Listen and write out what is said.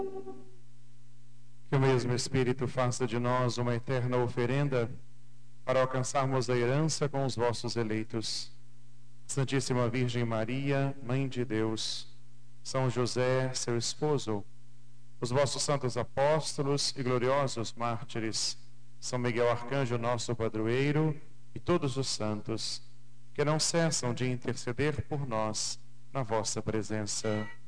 Que o mesmo Espírito faça de nós uma eterna oferenda para alcançarmos a herança com os vossos eleitos. Santíssima Virgem Maria, Mãe de Deus, São José, seu esposo, os vossos santos apóstolos e gloriosos mártires, São Miguel Arcanjo, nosso padroeiro, e todos os santos, que não cessam de interceder por nós na vossa presença.